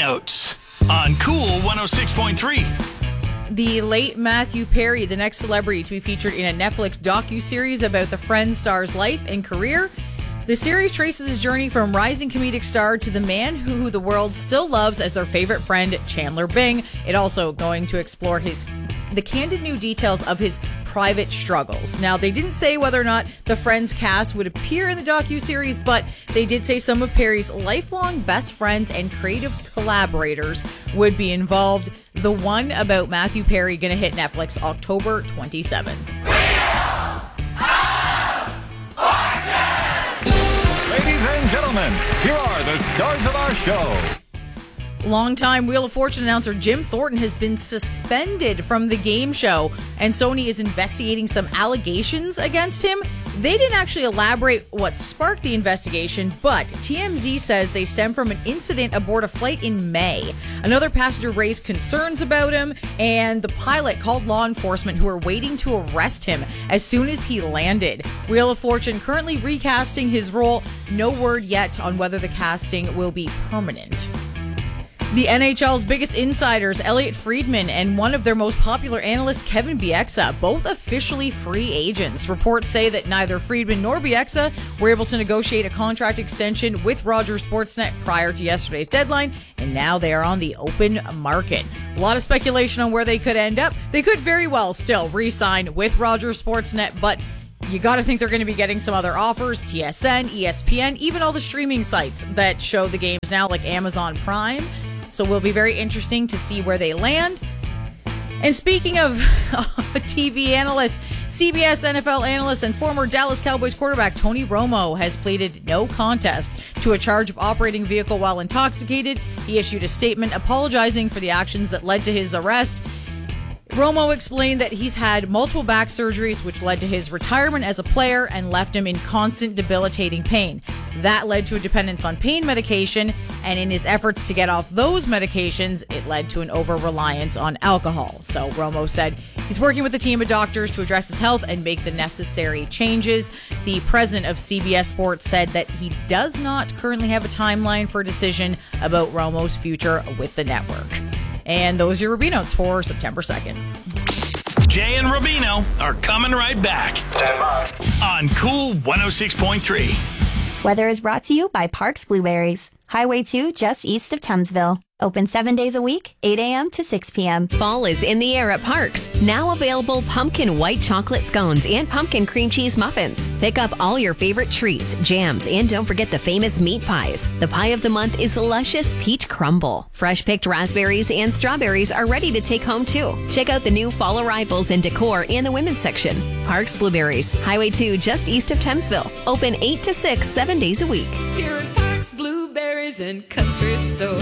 Notes on Cool 106.3. The late Matthew Perry, the next celebrity to be featured in a Netflix docuseries about the Friends star's life and career. The series traces his journey from rising comedic star to the man who the world still loves as their favorite friend, Chandler Bing. It also going to explore the candid new details of his private struggles. Now, they didn't say whether or not the Friends cast would appear in the docuseries, but they did say some of Perry's lifelong best friends and creative collaborators would be involved. The one about Matthew Perry going to hit Netflix October 27th. Ladies and gentlemen, here are the stars of our show. Longtime Wheel of Fortune announcer Jim Thornton has been suspended from the game show, and Sony is investigating some allegations against him. They didn't actually elaborate what sparked the investigation, but TMZ says they stem from an incident aboard a flight in May. Another passenger raised concerns about him, and the pilot called law enforcement, who are waiting to arrest him as soon as he landed. Wheel of Fortune currently recasting his role. No word yet on whether the casting will be permanent. The NHL's biggest insiders, Elliot Friedman and one of their most popular analysts, Kevin Bieksa, both officially free agents. Reports say that neither Friedman nor Bieksa were able to negotiate a contract extension with Rogers Sportsnet prior to yesterday's deadline, and now they are on the open market. A lot of speculation on where they could end up. They could very well still re-sign with Rogers Sportsnet, but you got to think they're going to be getting some other offers, TSN, ESPN, even all the streaming sites that show the games now, like Amazon Prime. So it will be very interesting to see where they land. And speaking of TV analysts, CBS NFL analyst and former Dallas Cowboys quarterback Tony Romo has pleaded no contest to a charge of operating a vehicle while intoxicated. He issued a statement apologizing for the actions that led to his arrest. Romo explained that he's had multiple back surgeries, which led to his retirement as a player and left him in constant debilitating pain. That led to a dependence on pain medication, and in his efforts to get off those medications, it led to an over-reliance on alcohol. So Romo said he's working with a team of doctors to address his health and make the necessary changes. The president of CBS Sports said that he does not currently have a timeline for a decision about Romo's future with the network. And those are your Rubino Notes for September 2nd. Jay and Rubino are coming right back on Cool 106.3. Weather is brought to you by Parks Blueberries. Highway 2 just east of Thamesville. Open 7 days a week, 8 a.m. to 6 p.m. Fall is in the air at Parks. Now available pumpkin white chocolate scones and pumpkin cream cheese muffins. Pick up all your favorite treats, jams, and don't forget the famous meat pies. The pie of the month is luscious peach crumble. Fresh picked raspberries and strawberries are ready to take home too. Check out the new fall arrivals in decor and the women's section. Parks Blueberries, Highway 2 just east of Thamesville. Open 8 to 6, 7 days a week. Here at Parks Blueberries and Country Store.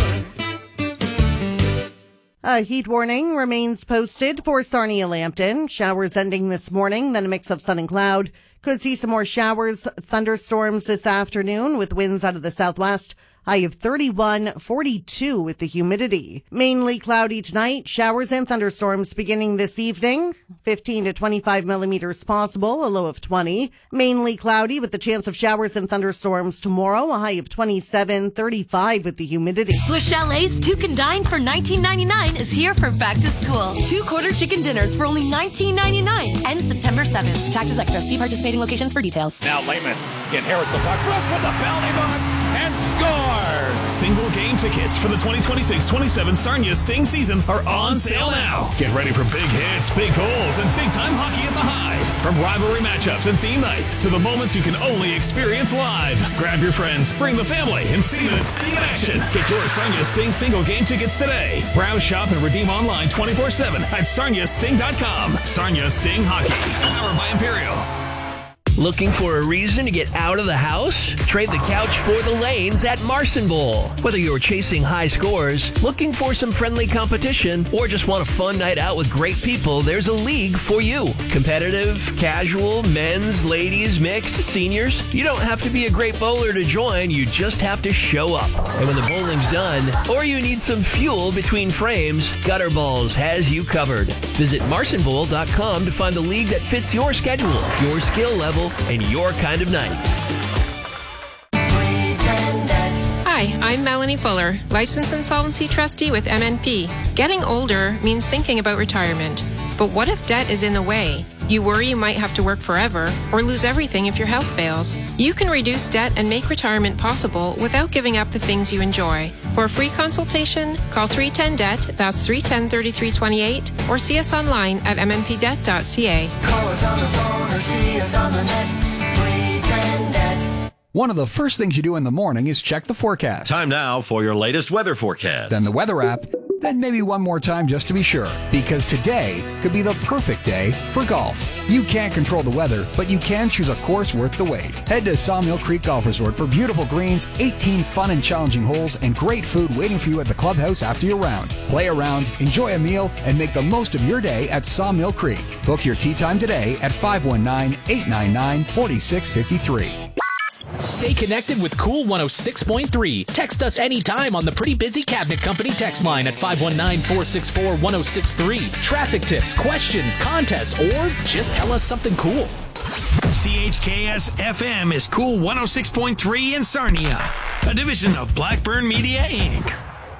A heat warning remains posted for Sarnia-Lambton. Showers ending this morning, then a mix of sun and cloud. Could see some more showers, thunderstorms this afternoon with winds out of the southwest. High of 31, 42 with the humidity. Mainly cloudy tonight. Showers and thunderstorms beginning this evening. 15 to 25 millimeters possible, a low of 20. Mainly cloudy with the chance of showers and thunderstorms tomorrow. A high of 27, 35 with the humidity. Swiss Chalet's Two Can Dine for $19.99 is here for back to school. 2 quarter chicken dinners for only $19.99. Ends September 7th. Taxes extra. See participating locations for details. Now Layman can Harris the puck, runs from the belly button and scores. Single game tickets for the 2026-27 Sarnia Sting season are on sale now. Get ready for big hits, big goals, and big-time hockey at the Hive. From rivalry matchups and theme nights to the moments you can only experience live. Grab your friends, bring the family, and see the Sting in action. Get your Sarnia Sting single game tickets today. Browse, shop, and redeem online 24/7 at sarniasting.com. Sarnia Sting Hockey, powered by Imperial. Looking for a reason to get out of the house? Trade the couch for the lanes at Marson Bowl. Whether you're chasing high scores, looking for some friendly competition, or just want a fun night out with great people, there's a league for you. Competitive, casual, men's, ladies, mixed, seniors. You don't have to be a great bowler to join, you just have to show up. And when the bowling's done, or you need some fuel between frames, Gutter Balls has you covered. Visit marsonbowl.com to find the league that fits your schedule, your skill level, and your kind of night. Hi, I'm Melanie Fuller, licensed insolvency trustee with MNP. Getting older means thinking about retirement. But what if debt is in the way? You worry you might have to work forever or lose everything if your health fails. You can reduce debt and make retirement possible without giving up the things you enjoy. For a free consultation, call 310-DEBT, that's 310-3328, or see us online at mnpdebt.ca. Call us on the phone or see us on the net, 310-DEBT. One of the first things you do in the morning is check the forecast. Time now for your latest weather forecast. Then the weather app. Then maybe one more time just to be sure, because today could be the perfect day for golf. You can't control the weather, but you can choose a course worth the wait. Head to Sawmill Creek Golf Resort for beautiful greens, 18 fun and challenging holes, and great food waiting for you at the clubhouse after your round. Play around, enjoy a meal, and make the most of your day at Sawmill Creek. Book your tee time today at 519-899-4653. Stay connected with Cool 106.3. Text us anytime on the Pretty Busy Cabinet Company text line at 519-464-1063. Traffic tips, questions, contests, or just tell us something cool. CHKS FM is Cool 106.3 in Sarnia, a division of Blackburn Media, Inc.